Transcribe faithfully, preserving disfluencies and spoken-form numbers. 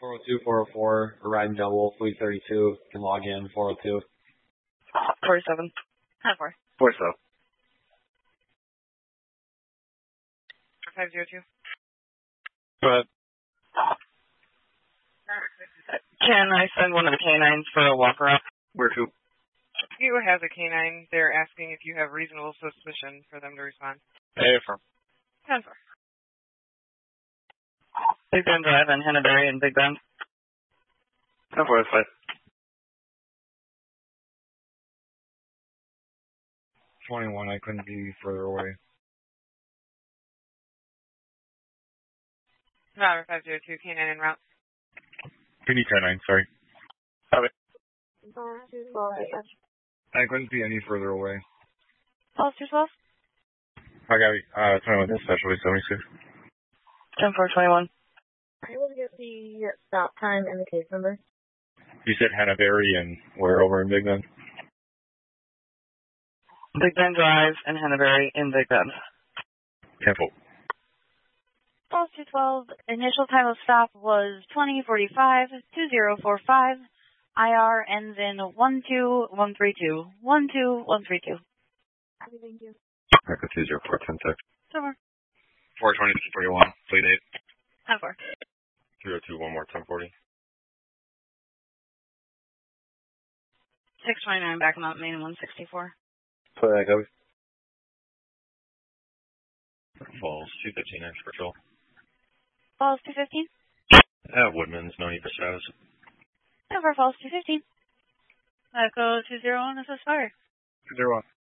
four oh two, four oh four, we're riding double, fleet thirty-two, can log in, four oh two. forty-seven. ten four. forty-seven. five zero two. Go ahead. Can I send one of the canines for a walk around? Where to? You have a canine. They're asking if you have reasonable suspicion for them to respond. Hey, from. ten four. Big Bend Drive and Henneberry and Big Bend. ten four, that's fine. twenty-one, I couldn't be further away. Robert five zero two, canine en route. P D ten nine, sorry. Copy. I couldn't be any further away. Pulse two twelve. I got it. Uh, twenty-one, specialty seventy-six. ten four twenty-one. Are you able to get the stop time and the case number? You said Henneberry and where over in Big Bend? Big Bend Drive and Henneberry in Big Bend. ten four. Pulse two twelve. Initial time of stop was twenty forty-five, two zero four five. I R ends in one two one three two. one two one three two. Thank you. Echo two zero four, ten six. Over. four twenty, forty-one, fleet eight. ten four. three oh two, one more, ten forty. six twenty-nine, back them up, main one sixty-four. Play that, copy. Falls, two fifteen, next patrol. Falls two fifteen. At Woodman's, no need for status. Over, Falls two fifteen. Echo two zero one, this is fire. two zero one.